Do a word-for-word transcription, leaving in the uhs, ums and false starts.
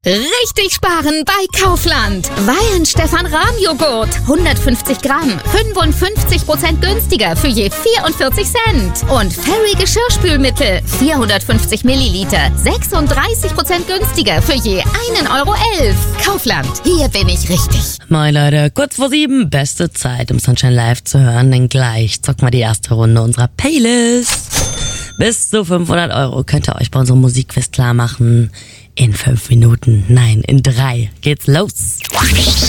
Richtig sparen bei Kaufland. Weihenstephan-Rahm-Joghurt. hundertfünfzig Gramm. fünfundfünfzig Prozent günstiger für je vierundvierzig Cent. Und Fairy Geschirrspülmittel. vierhundertfünfzig Milliliter. sechsunddreißig Prozent günstiger für je einen Euro elf. Kaufland. Hier bin ich richtig. Moin Leute, kurz vor sieben. Beste Zeit, um Sunshine Live zu hören. Denn gleich zockt mal die erste Runde unserer Playlist. Bis zu fünfhundert Euro könnt ihr euch bei unserem Musikquiz klar machen. In fünf Minuten, nein, in drei geht's los.